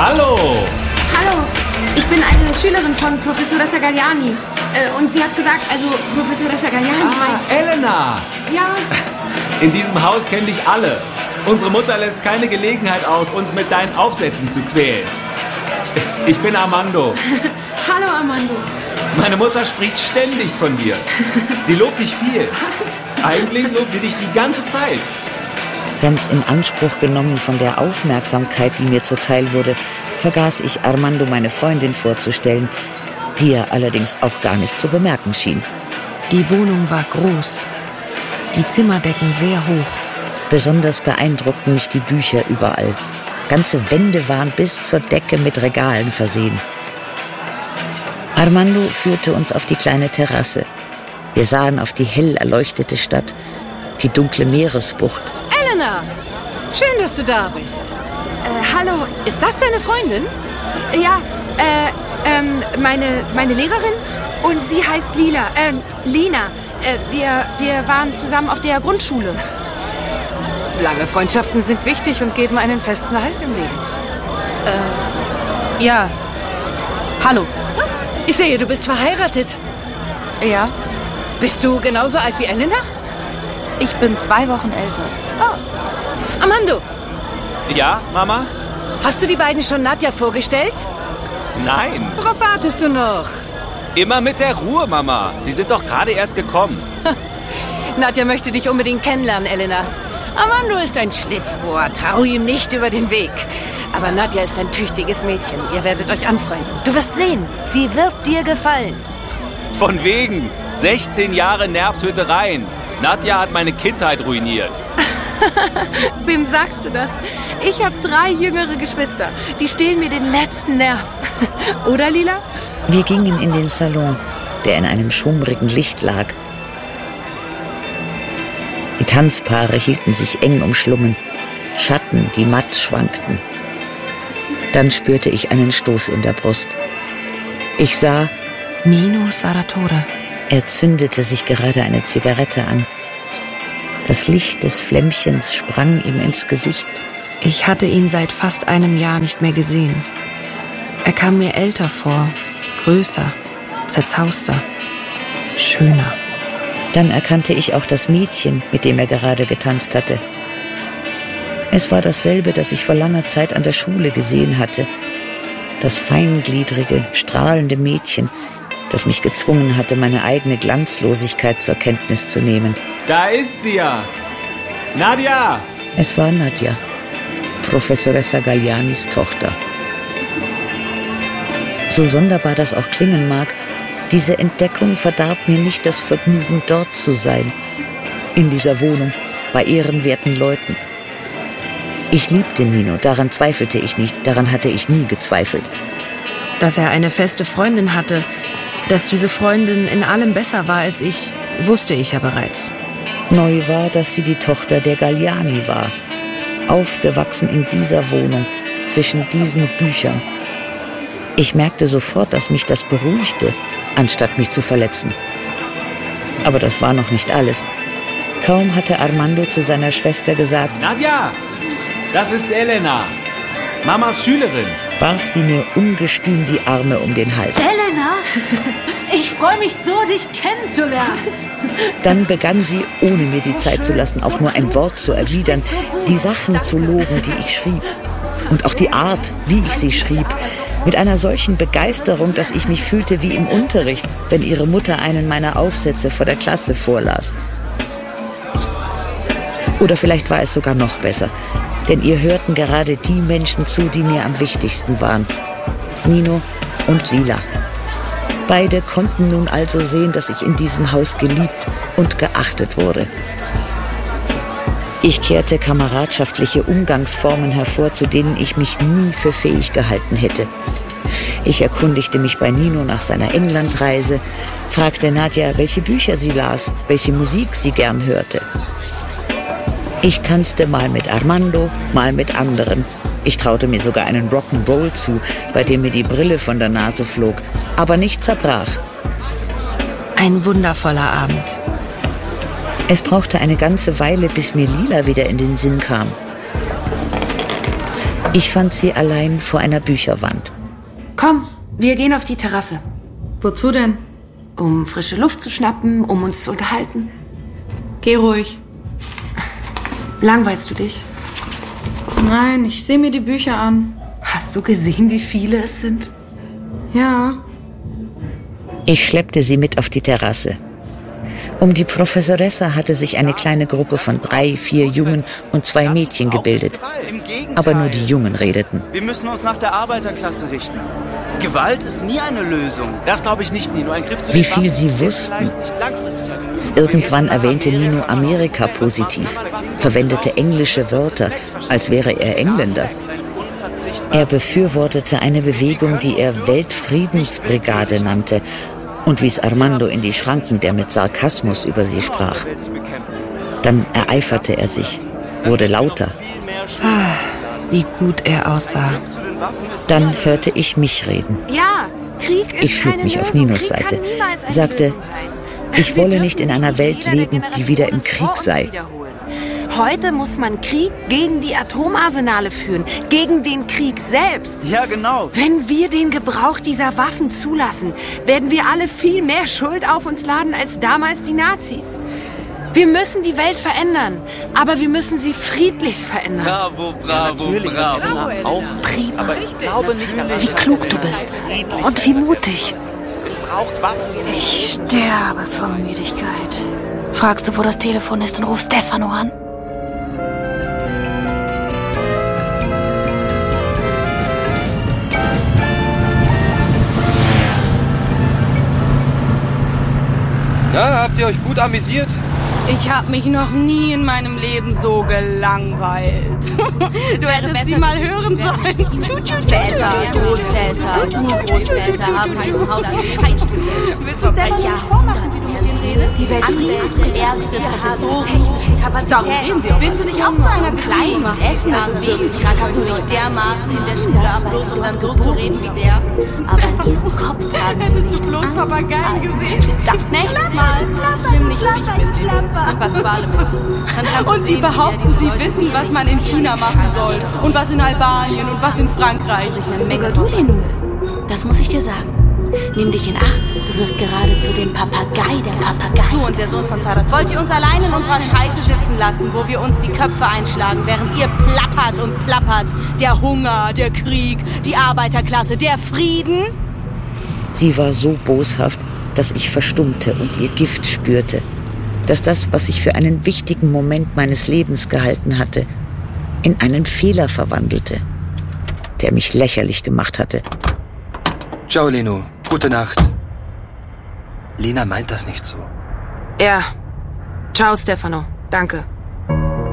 Hallo! Hallo, ich bin eine Schülerin von Professoressa Galliani. Und sie hat gesagt, also Professoressa Galliani... Elena! Ja? In diesem Haus kennen dich alle. Unsere Mutter lässt keine Gelegenheit aus, uns mit deinen Aufsätzen zu quälen. Ich bin Armando. Hallo, Armando. Meine Mutter spricht ständig von dir. Sie lobt dich viel. Was? Eigentlich lobt sie dich die ganze Zeit. Ganz in Anspruch genommen von der Aufmerksamkeit, die mir zuteil wurde, vergaß ich Armando meine Freundin vorzustellen, die er allerdings auch gar nicht zu bemerken schien. Die Wohnung war groß, die Zimmerdecken sehr hoch. Besonders beeindruckten mich die Bücher überall. Ganze Wände waren bis zur Decke mit Regalen versehen. Armando führte uns auf die kleine Terrasse. Wir sahen auf die hell erleuchtete Stadt, die dunkle Meeresbucht. Elena, schön, dass du da bist. Hallo. Ist das deine Freundin? Ja, meine Lehrerin und sie heißt Lina. Wir waren zusammen auf der Grundschule. Lange Freundschaften sind wichtig und geben einen festen Halt im Leben. Ja. Hallo. Ich sehe, du bist verheiratet. Ja, Bist du genauso alt wie Elena? ich bin 2 Wochen älter. Oh. Armando, Ja, Mama? hast du die beiden schon Nadja vorgestellt? Nein. Worauf wartest du noch? Immer mit der Ruhe, Mama. Sie sind doch gerade erst gekommen. Nadja möchte dich unbedingt kennenlernen, Elena. Armando ist ein Schlitzohr, trau ihm nicht über den Weg. Aber Nadja ist ein tüchtiges Mädchen. Ihr werdet euch anfreunden. Du wirst sehen, sie wird dir gefallen. Von wegen. 16 Jahre Nervtötereien. Nadja hat meine Kindheit ruiniert. Wem sagst du das? Ich habe 3 jüngere Geschwister. Die stehlen mir den letzten Nerv. Oder, Lila? Wir gingen in den Salon, der in einem schummrigen Licht lag. Die Tanzpaare hielten sich eng umschlungen, Schatten, die matt schwankten. Dann spürte ich einen Stoß in der Brust. Ich sah, Nino Sarratore. er zündete sich gerade eine Zigarette an. Das Licht des Flämmchens sprang ihm ins Gesicht. Ich hatte ihn seit fast einem Jahr nicht mehr gesehen. Er kam mir älter vor, größer, zerzauster, schöner. Dann erkannte ich auch das Mädchen, mit dem er gerade getanzt hatte. Es war dasselbe, das ich vor langer Zeit an der Schule gesehen hatte. Das feingliedrige, strahlende Mädchen, das mich gezwungen hatte, meine eigene Glanzlosigkeit zur Kenntnis zu nehmen. Da ist sie ja. Nadja! Es war Nadja, Professoressa Gallianis Tochter. So sonderbar das auch klingen mag, diese Entdeckung verdarb mir nicht das Vergnügen, dort zu sein. In dieser Wohnung, bei ehrenwerten Leuten. Ich liebte Nino, daran zweifelte ich nicht, daran hatte ich nie gezweifelt. Dass er eine feste Freundin hatte, dass diese Freundin in allem besser war als ich, wusste ich ja bereits. Neu war, dass sie die Tochter der Galliani war. Aufgewachsen in dieser Wohnung, zwischen diesen Büchern. Ich merkte sofort, dass mich das beruhigte, anstatt mich zu verletzen. Aber das war noch nicht alles. Kaum hatte Armando zu seiner Schwester gesagt, Nadja! Das ist Elena. Mamas Schülerin. warf sie mir ungestüm die Arme um den Hals. Elena, ich freue mich so, dich kennenzulernen. Dann begann sie, ohne mir die Zeit zu lassen, auch nur ein Wort zu erwidern, die Sachen zu loben, die ich schrieb. Und auch die Art, wie ich sie schrieb, mit einer solchen Begeisterung, dass ich mich fühlte wie im Unterricht, wenn ihre Mutter einen meiner Aufsätze vor der Klasse vorlas. Oder vielleicht war es sogar noch besser, denn ihr hörten gerade die Menschen zu, die mir am wichtigsten waren. Nino und Lila. Beide konnten nun also sehen, dass ich in diesem Haus geliebt und geachtet wurde. Ich kehrte kameradschaftliche Umgangsformen hervor, zu denen ich mich nie für fähig gehalten hätte. Ich erkundigte mich bei Nino nach seiner Englandreise, fragte Nadja, welche Bücher sie las, welche Musik sie gern hörte. Ich tanzte mal mit Armando, mal mit anderen. Ich traute mir sogar einen Rock'n'Roll zu, bei dem mir die Brille von der Nase flog, aber nicht zerbrach. Ein wundervoller Abend. Es brauchte eine ganze Weile, bis mir Lila wieder in den Sinn kam. Ich fand sie allein vor einer Bücherwand. Komm, wir gehen auf die Terrasse. Wozu denn? Um frische Luft zu schnappen, um uns zu unterhalten. Geh ruhig. Langweilst du dich? Nein, ich sehe mir die Bücher an. Hast du gesehen, wie viele es sind? Ja. Ich schleppte sie mit auf die Terrasse. Um die Professoressa hatte sich eine kleine Gruppe von 3, 4 Jungen und 2 Mädchen gebildet. Aber nur die Jungen redeten. Wir müssen uns nach der Arbeiterklasse richten. Gewalt ist nie eine Lösung. Das glaube ich nicht, Nino. Ein Griff zu Wie den viel Waffen sie ist wussten. vielleicht nicht langfristig eine Lösung. Irgendwann erwähnte Nino Amerika positiv, verwendete englische Wörter, als wäre er Engländer. Er befürwortete eine Bewegung, die er Weltfriedensbrigade nannte, und wies Armando in die Schranken, der mit Sarkasmus über sie sprach. Dann ereiferte er sich, wurde lauter. Wie gut er aussah. Dann hörte ich mich reden. Ja, Krieg ist Ich schlug keine mich auf Lösung. Ninos Krieg Seite, kann niemals eine sagte, Lösung sein. ich wolle nicht in einer Welt leben, die wieder im Krieg sei. Heute muss man Krieg gegen die Atomarsenale führen, gegen den Krieg selbst. Ja, genau. Wenn wir den Gebrauch dieser Waffen zulassen, werden wir alle viel mehr Schuld auf uns laden als damals die Nazis. Wir müssen die Welt verändern, aber wir müssen sie friedlich verändern. Bravo, bravo, bravo. Auch Prima. aber ich glaube nicht daran, Wie klug du bist und wie mutig. Es braucht Waffen. Ich sterbe vor Müdigkeit. Fragst du, wo das Telefon ist, und ruf Stefano an? Na, habt ihr euch gut amüsiert? Ich habe mich noch nie in meinem Leben so gelangweilt. Du hättest sie mal hören sollen. Väter, Großväter, Urgroßväter haben diesem Haus eine Scheißdüse. Willst du es Stefan nicht vormachen, wie du mit denen redest? Die Weltfriedensbrigade, Ärzte, Professoren, technische Kapazitäten. Willst du nicht auch zu einer Beziehung machen? Essen, also Wegen kannst du nicht dermaßen in der Schule ablos, um dann so zu reden wie der. aber in ihrem Kopf haben sie Hättest du bloß Papageien gesehen? Nächstes Mal nimm nicht mich mit. Pasquale mit. Dann kannst Und sie behaupten, sie wissen, was man in China machen soll. Und was in Albanien und was in Frankreich. Sogar du, Lenue. Das muss ich dir sagen. Nimm dich in Acht. Du wirst gerade zu dem Papagei der Papagei. Du und der Sohn von Zadat, wollt ihr uns allein in unserer Scheiße sitzen lassen, wo wir uns die Köpfe einschlagen, während ihr plappert und plappert? Der Hunger, der Krieg, die Arbeiterklasse, der Frieden? Sie war so boshaft, dass ich verstummte und ihr Gift spürte. Dass das, was ich für einen wichtigen Moment meines Lebens gehalten hatte, in einen Fehler verwandelte, der mich lächerlich gemacht hatte. Ciao, Leno. Gute Nacht. Lena meint das nicht so. Ja. Ciao, Stefano. Danke.